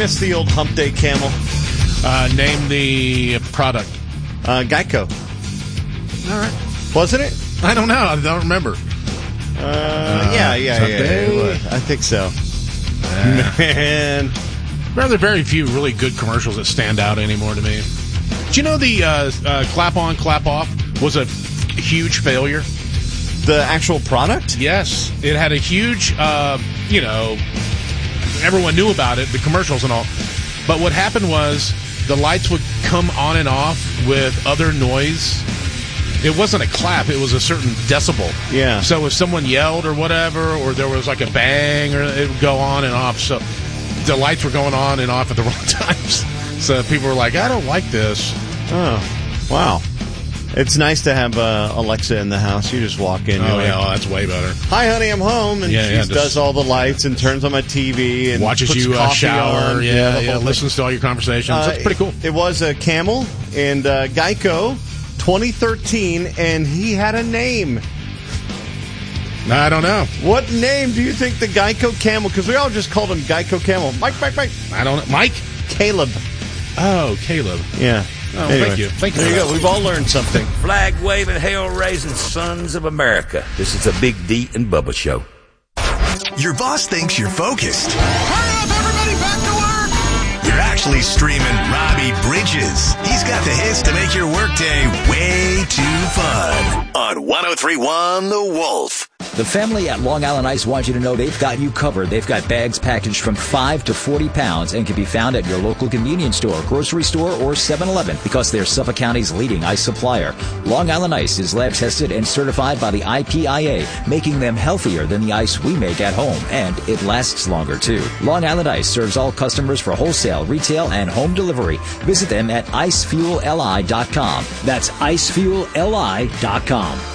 miss the old hump day camel. Name the product. Geico. All right. Wasn't it? I don't know. I don't remember. Yeah. I think so. Man. Rather very few really good commercials that stand out anymore to me. Do you know the clap on, clap off was a huge failure? The actual product? Yes. It had a huge, everyone knew about it, the commercials and all. But what happened was the lights would come on and off with other noise. It wasn't a clap. It was a certain decibel. Yeah. So if someone yelled or whatever, or there was like a bang, or it would go on and off. So the lights were going on and off at the wrong times. So people were like, I don't like this. Oh, wow. It's nice to have Alexa in the house. You just walk in. That's way better. Hi, honey, I'm home. And she does all the lights and turns on my TV and watches puts you shower. On. Listens to all your conversations. That's pretty cool. It was a Camel and Geico 2013, and he had a name. I don't know. What name do you think the Geico Camel? Because we all just called him Geico Camel. Mike. I don't know. Mike? Caleb. Oh, Caleb. Yeah. Oh, anyway, thank you. There you go. We've all learned something. Flag-waving, hail-raising sons of America. This is a Big D and Bubba show. Your boss thinks you're focused. Hurry up, everybody, back to work! You're actually streaming Robbie Bridges. He's got the hits to make your workday way too fun. On 103.1 The Wolf. The family at Long Island Ice wants you to know they've got you covered. They've got bags packaged from 5 to 40 pounds and can be found at your local convenience store, grocery store, or 7-Eleven because they're Suffolk County's leading ice supplier. Long Island Ice is lab tested and certified by the IPIA, making them healthier than the ice we make at home, and it lasts longer too. Long Island Ice serves all customers for wholesale, retail, and home delivery. Visit them at icefuelli.com. That's icefuelli.com.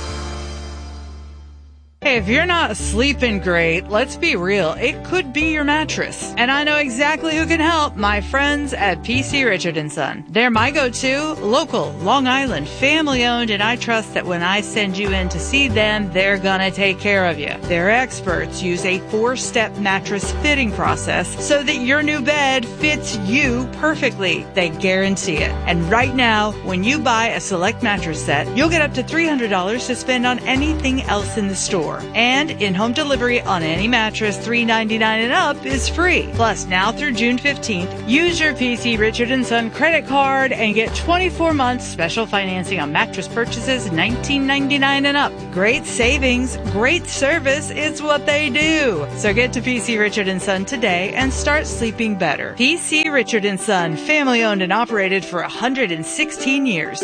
Hey, if you're not sleeping great, let's be real, it could be your mattress. And I know exactly who can help, my friends at PC Richard & Son. They're my go-to, local, Long Island, family-owned, and I trust that when I send you in to see them, they're gonna take care of you. Their experts use a 4-step mattress fitting process so that your new bed fits you perfectly. They guarantee it. And right now, when you buy a select mattress set, you'll get up to $300 to spend on anything else in the store. And in-home delivery on any mattress $3.99 and up is free. Plus, now through June 15th, use your PC Richard & Son credit card and get 24 months special financing on mattress purchases $19.99 and up. Great savings, great service, it's what they do. So get to PC Richard & Son today and start sleeping better. PC Richard & Son, family owned and operated for 116 years.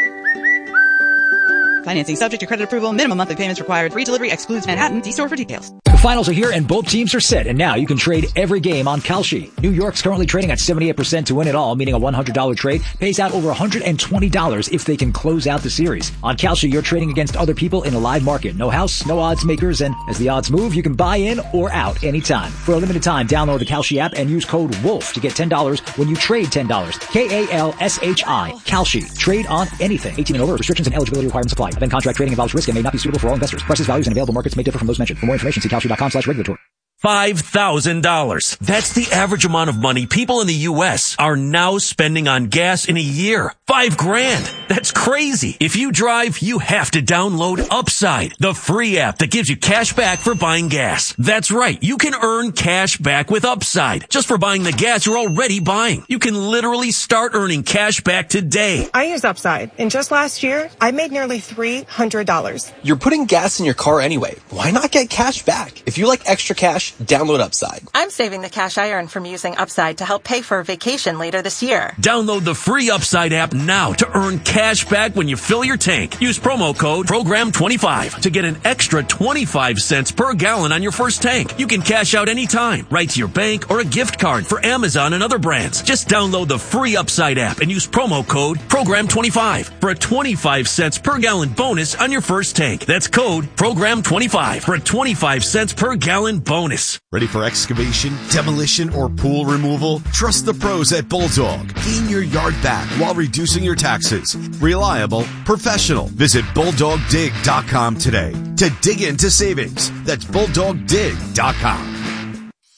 Financing subject to credit approval. Minimum monthly payments required. Free delivery excludes Manhattan. See store for details. The finals are here and both teams are set, and now you can trade every game on Kalshi. New York's currently trading at 78% to win it all, meaning a $100 trade pays out over $120 if they can close out the series. On Kalshi, you're trading against other people in a live market. No house, no odds makers, and as the odds move, you can buy in or out anytime. For a limited time, download the Kalshi app and use code WOLF to get $10 when you trade $10. Kalshi. Kalshi. Trade on anything. 18 and over. Restrictions and eligibility requirements apply. Event contract trading involves risk and may not be suitable for all investors. Prices, values, and available markets may differ from those mentioned. For more information, see kalshi.com/regulatory. $5,000. That's the average amount of money people in the U.S. are now spending on gas in a year. $5,000. That's crazy. If you drive, you have to download Upside, the free app that gives you cash back for buying gas. That's right. You can earn cash back with Upside just for buying the gas you're already buying. You can literally start earning cash back today. I use Upside, and just last year, I made nearly $300. You're putting gas in your car anyway. Why not get cash back? If you like extra cash, download Upside. I'm saving the cash I earn from using Upside to help pay for a vacation later this year. Download the free Upside app now to earn cash back when you fill your tank. Use promo code PROGRAM25 to get an extra 25 cents per gallon on your first tank. You can cash out anytime, right to your bank or a gift card for Amazon and other brands. Just download the free Upside app and use promo code PROGRAM25 for a 25 cents per gallon bonus on your first tank. That's code PROGRAM25 for a 25 cents per gallon bonus. Ready for excavation, demolition, or pool removal? Trust the pros at Bulldog. Gain your yard back while reducing your taxes. Reliable, professional. Visit BulldogDig.com today to dig into savings. That's BulldogDig.com.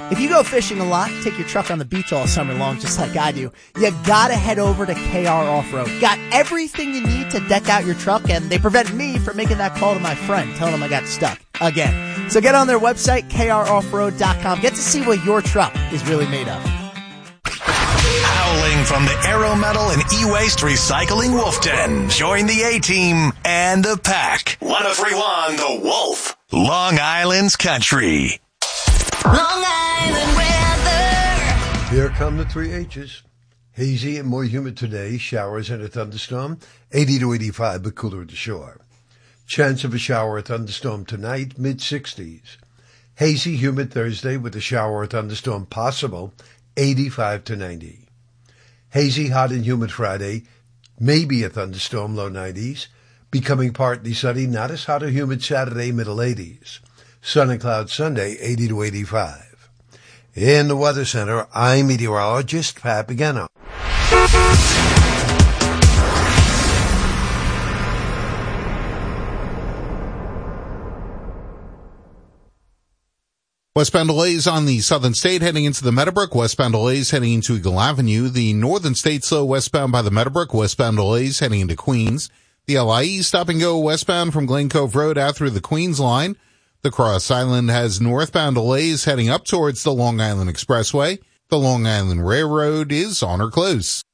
If you go fishing a lot, take your truck on the beach all summer long just like I do, you gotta head over to KR Off-Road. Got everything you need to deck out your truck, and they prevented me from making that call to my friend, telling him I got stuck again. So get on their website, kroffroad.com. Get to see what your truck is really made of. Howling from the Aero Metal and E-Waste Recycling Wolf Den. Join the A-Team and the Pack. 103.1 The Wolf. Long Island's Country. Long Island weather. Here come the 3 H's. Hazy and more humid today. Showers and a thunderstorm. 80 to 85, but cooler at the shore. Chance of a shower or thunderstorm tonight, mid-60s. Hazy, humid Thursday with a shower or thunderstorm possible, 85 to 90. Hazy, hot and humid Friday, maybe a thunderstorm, low 90s. Becoming partly sunny, not as hot or humid Saturday, middle 80s. Sun and cloud Sunday, 80 to 85. In the Weather Center, I'm meteorologist Pat Pagano. Westbound delays on the southern state heading into the Meadowbrook. Westbound delays heading into Eagle Avenue. The northern state slow westbound by the Meadowbrook. Westbound delays heading into Queens. The LIE stop and go westbound from Glen Cove Road out through the Queens line. The Cross Island has northbound delays heading up towards the Long Island Expressway. The Long Island Railroad is on or close.